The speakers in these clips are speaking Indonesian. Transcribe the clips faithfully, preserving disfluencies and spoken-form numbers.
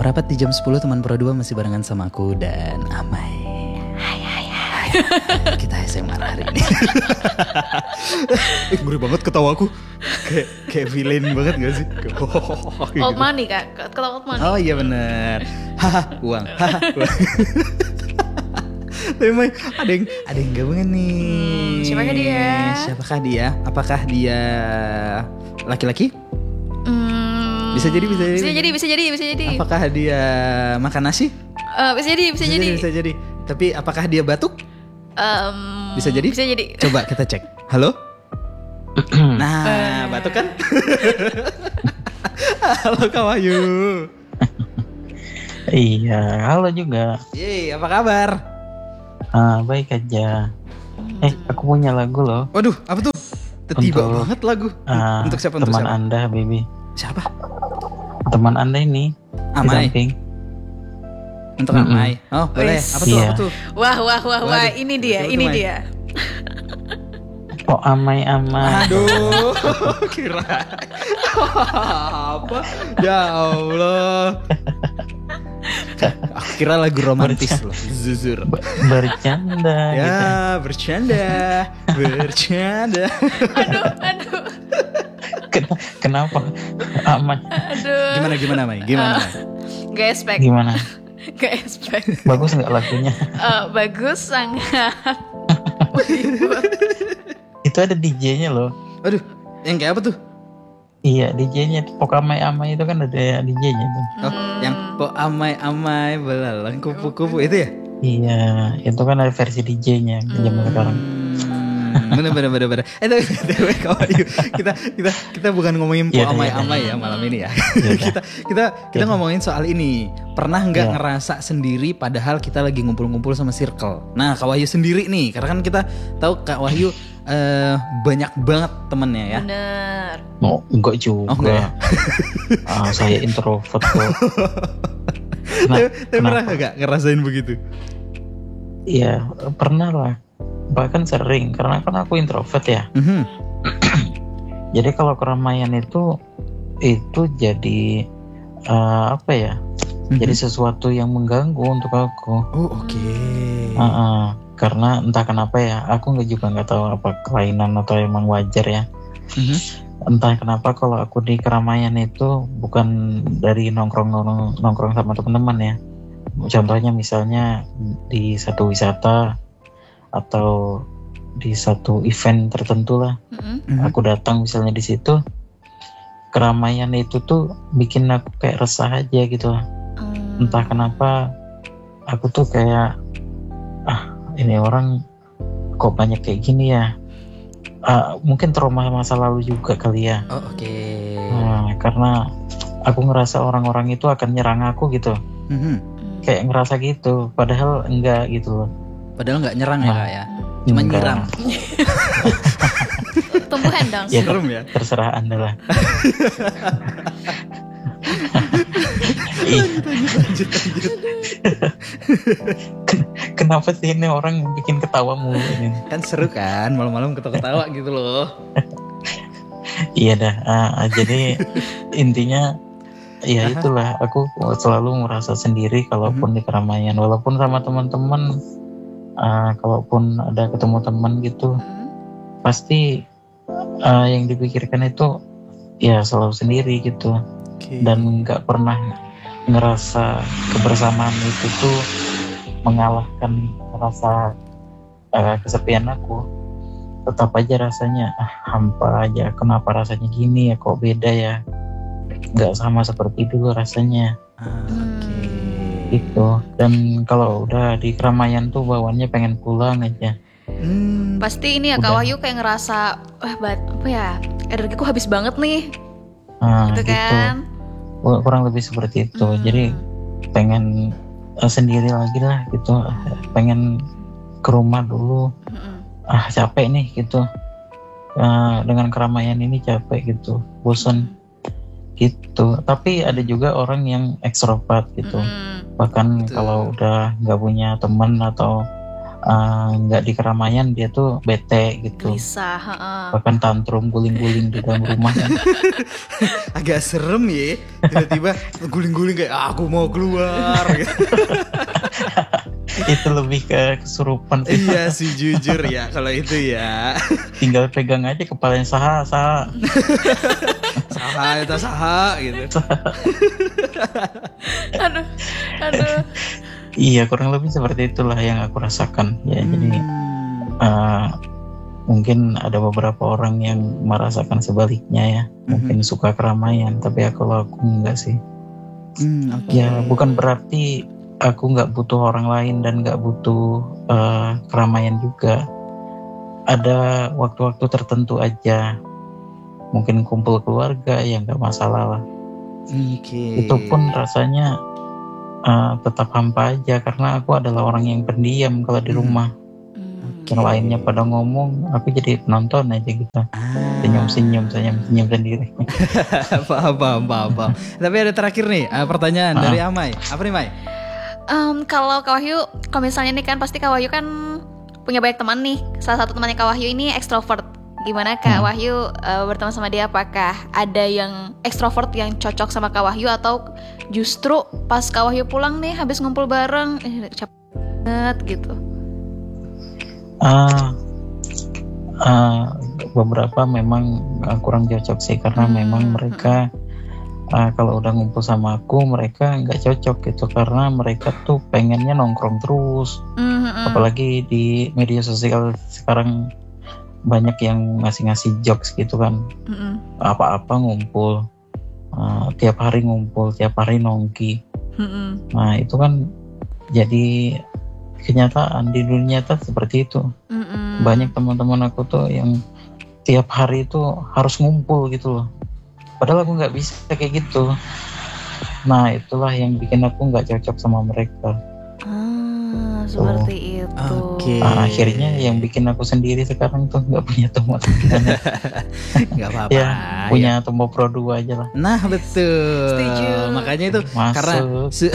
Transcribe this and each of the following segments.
Merapat di jam sepuluh teman Pro dua masih barengan sama aku dan Amai. Hai hai hai. Kita A S M R hari ini. Eh, ngeri banget ketawa aku. Kayak kayak villain banget gak sih? Old money kak, ketawa old money. Oh iya benar. Haha, uang. Haha, uang. Tapi Mai, ada yang ada yang gabungan nih. Hmm, siapakah dia? Siapakah dia? Apakah dia laki-laki? Hmm, Bisa jadi, bisa jadi. Bisa jadi, bisa jadi, bisa jadi. Apakah dia makan nasi? Uh, bisa jadi, bisa, Bisa jadi. jadi, bisa jadi. Tapi apakah dia batuk? Um, Bisa jadi? Bisa jadi. Coba kita cek. Halo? Nah, Eh. batuk kan? Halo Kak Wahyu. Iya, halo juga. Yeay, apa kabar? Ah, baik aja. Eh, aku punya lagu loh. Waduh, apa tuh? Tiba Untuk, banget lagu. Ah, Untuk siapa? Untuk teman siapa? Anda, baby. Siapa? Teman Anda ini. Amai. Di samping. Untuk Mm-mm. Amai. Oh, boleh. Wes. Apa tuh? Iya. Apa tuh? Wah, wah, wah, wah. Waduh, Ini dia, betul, ini Mai. dia. Oh, amai-amai. Aduh, kira apa? Ya Allah. Aku kira lagu romantis loh. Zuzur. Be- Bercanda gitu. Ya, bercanda, bercanda. Aduh, aduh, Ken- Kenapa? Amai. aduh. Gimana gimana Mai? Gimana Mai? Gak expect, Gimana? gak expect. Bagus nggak lagunya? Uh, bagus, sangat. Itu ada D J-nya loh. Aduh, yang kayak apa tuh? Iya, D J-nya. Pok amai-amai itu kan ada D J-nya tuh. Oh, Hmm. yang po amai-amai belalang kupu-kupu itu ya? Iya, itu kan ada versi D J-nya zaman sekarang. Hmm, bener bener bener bener. Eh tapi B T W Kak Wahyu, kita kita kita bukan ngomongin po Iya, iya, amai-amai ya malam ini ya. Iya, kita kita kita Iya. ngomongin soal ini. Pernah nggak Iya. ngerasa sendiri padahal kita lagi ngumpul-ngumpul sama circle? Nah, Kak Wahyu sendiri nih, karena kan kita tahu Kak Wahyu eh, banyak banget temennya ya. Bener. Oh, enggak juga. Oh, enggak ya? Ah, saya introvert kok. Kena- Tapi tapi pernah kenapa? nggak ngerasain begitu? Iya, pernah lah. Bahkan sering, karena kan aku introvert ya. Mhm. Jadi kalau keramaian itu itu jadi eh, apa ya? Mhm. Jadi sesuatu yang mengganggu untuk aku. Oh oke. Ah, ah. Karena entah kenapa ya, aku nggak juga nggak tahu apa kelainan atau emang wajar ya. Mhm. Entah kenapa kalau aku di keramaian itu bukan dari nongkrong nongkrong sama teman-teman ya. Contohnya misalnya di satu wisata atau di satu event tertentu lah, Mm-mm. Mhm. aku datang misalnya di situ, keramaian itu tuh bikin aku kayak resah aja gitu. Hmm. Entah kenapa aku tuh kayak ah ini orang kok banyak kayak gini ya. Ah, mungkin trauma masa lalu juga kali ya. Oh oke. Nah, karena aku ngerasa orang-orang itu akan nyerang aku gitu, Mhm. kayak ngerasa gitu, padahal enggak gitu loh. Padahal nggak nyerang ya Nah. Kak ya. Cuma Enggak. nyiram. Tumbuhan dong. Ya, Serem ya. terserah anda lah. Ih, Lanjut lanjut. ken- kenapa sih ini orang bikin ketawa mulu ini? Kan seru kan malam-malam ketawa-ketawa gitu loh. Iya dah. Ah, jadi intinya ya Aha. itulah, aku selalu merasa sendiri kalaupun di keramaian, walaupun sama teman-teman. ah, kalaupun ada ketemu teman gitu, Hmm. pasti ah, yang dipikirkan itu ya selalu sendiri gitu, Oke. dan nggak pernah ngerasa kebersamaan itu tuh mengalahkan rasa ah, kesepian aku. Tetap aja rasanya ah, hampa aja. Kenapa rasanya gini ya, kok beda ya, nggak sama seperti dulu rasanya Ah, oke. gitu. Dan kalau udah di keramaian tuh bawaannya pengen pulang aja. Hmm. Pasti ini ya Kak Udah. Wahyu kayak ngerasa, wah bat, apa ya, energiku habis banget nih, Nah, gitu gitu. kan? Kurang lebih seperti itu. Hmm. Jadi pengen eh, sendiri lagi lah gitu. Pengen ke rumah dulu. Mm-mm. Ah, capek nih gitu. Eh, dengan keramaian ini capek gitu. Bosan gitu. Tapi ada juga orang yang ekstrovert gitu. Mm-mm. Bahkan Betul. kalau udah nggak punya teman atau uh, nggak di keramaian dia tuh bete gitu. Gelisah, heeh. Bahkan tantrum guling-guling di dalam rumah kan. Agak serem ya, tiba-tiba guling-guling kayak "Ah, aku mau keluar." Gitu. Itu lebih ke kesurupan sih. Iya sih jujur ya kalau itu ya. Tinggal pegang aja kepalanya saha saha. Saha itu saha gitu. Aduh, aduh. Iya kurang lebih seperti itulah yang aku rasakan ya. Jadi Hmm. uh, mungkin ada beberapa orang yang merasakan sebaliknya ya. Mungkin suka keramaian, tapi kalau aku enggak sih. Hmm, oke. Ya bukan berarti aku nggak butuh orang lain dan nggak butuh uh, keramaian juga. Ada waktu-waktu tertentu aja. Mungkin kumpul keluarga ya nggak masalah lah. Oke. Itu pun rasanya uh, tetap hampa aja karena aku adalah orang yang pendiam kalau di Hmm. rumah. Hmm. Yang lainnya pada ngomong, aku jadi penonton aja gitu. Ah. Senyum-senyum, senyum-senyum sendiri. paham, paham, paham, paham. Tapi ada terakhir nih uh, pertanyaan Ah. dari Amai. Apa nih Mai? Em, kalau Kak Wahyu, kalau misalnya nih kan pasti Kak Wahyu kan punya banyak teman nih. Salah satu temannya Kak Wahyu ini ekstrovert. Gimana Kak Hmm. Wahyu uh, berteman sama dia? Apakah ada yang ekstrovert yang cocok sama Kak Wahyu atau justru pas Kak Wahyu pulang nih habis ngumpul bareng, eh, capek banget gitu? Ah, ah, beberapa memang ah, kurang cocok sih karena Hmm, memang mereka ah, kalau udah ngumpul sama aku mereka nggak cocok gitu karena mereka tuh pengennya nongkrong terus, Mm-mm. apalagi di media sosial sekarang banyak yang ngasih-ngasih jokes gitu kan, Mm-mm. apa-apa ngumpul, ah, tiap hari ngumpul, tiap hari nongki. Mm-mm. Nah itu kan jadi kenyataan di dunia nyata seperti itu. Mm-mm. Banyak teman-teman aku tuh yang tiap hari itu harus ngumpul gitu loh. Padahal aku nggak bisa kayak gitu. Nah itulah yang bikin aku nggak cocok sama mereka. Ah, seperti itu. Oke. Nah, akhirnya yang bikin aku sendiri sekarang tuh nggak punya teman. Nggak apa-apa. Ya punya Tombo Pro dua aja lah. Nah betul. Setuju. Makanya itu Masuk. karena se-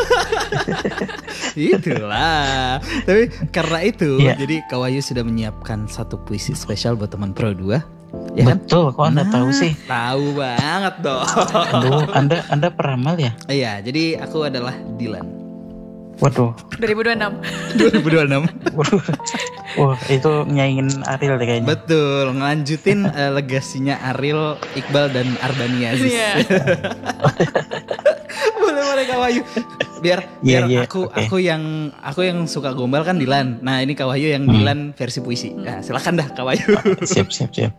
itulah. Tapi karena itu Iya. jadi Kak Wahyu sudah menyiapkan satu puisi spesial buat teman Pro dua. Ya kan? Betul, kok anda Nah, tahu sih? Tahu banget dong. Aduh, anda anda peramal ya? Iya, jadi aku adalah Dilan. Waduh, dua ribu dua puluh enam. dua ribu dua puluh enam. waduh, wah itu nyaingin Ariel deh kayaknya. Betul, ngelanjutin eh, legasinya Ariel, Iqbal dan Arbania. Aziz. Iya. boleh boleh Kak Wahyu. Biar Iya, biar iya, aku oke. aku yang aku yang suka gombal kan Dilan. Nah, ini Kak Wahyu yang Hmm. Dilan versi puisi. Nah, silakan dah Kak Wahyu. Siap, siap, siap.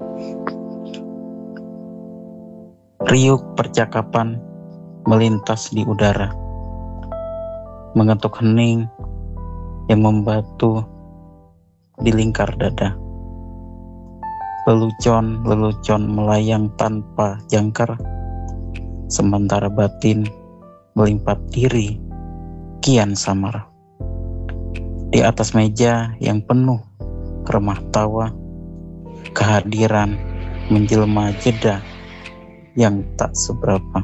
Riuh percakapan melintas di udara, mengetuk hening yang membatu di lingkar dada. Lelucon-lelucon melayang tanpa jangkar, sementara batin melimpat diri kian samar. Di atas meja yang penuh keremah tawa, kehadiran menjelma jeda yang tak seberapa.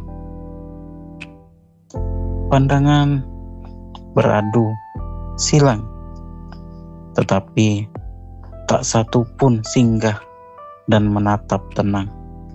Pandangan beradu silang, tetapi tak satu pun singgah dan menatap tenang.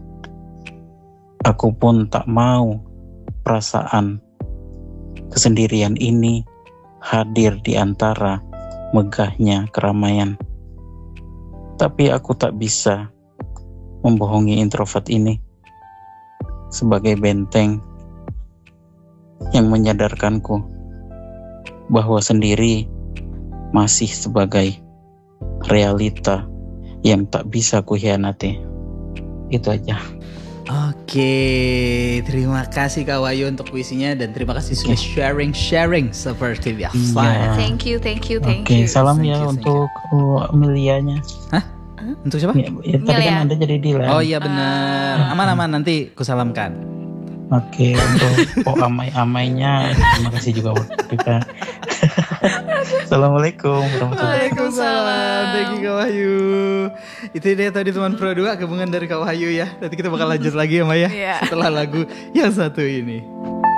Aku pun tak mau perasaan kesendirian ini hadir di antara megahnya keramaian. Tapi aku tak bisa membohongi introvert ini sebagai benteng yang menyadarkanku bahwa sendiri masih sebagai realita yang tak bisa kuhianati. Itu aja. Oke, terima kasih Kak Wahyu untuk puisinya dan terima kasih sudah sharing-sharing seperti biasa. Iya. Thank you, thank you, thank Oke, you. salam Thank ya you, thank untuk uh, Amelianya. Untuk siapa? Ya, ya, tadi Amelia. kan Anda jadi Dilan. Oh iya benar. Ah. Aman-aman nanti kusalamkan. Oke, untuk oh amai-amainya terima kasih juga buat kita. Assalamualaikum warahmatullahi Waalaikumsalam. Thank you Kak Wahyu. Itu dia tadi teman Pro dua gabungan dari Kak Wahyu ya. Nanti kita bakal lanjut lagi ya Maya Iya. setelah lagu yang satu ini.